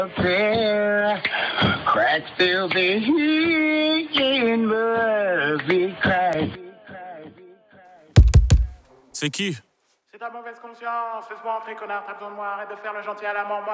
Cracks still be heating, but we crack. C'est qui? C'est ta mauvaise conscience, laisse-moi entrer, connard, t'as besoin de moi, arrête de faire le gentil à la mort.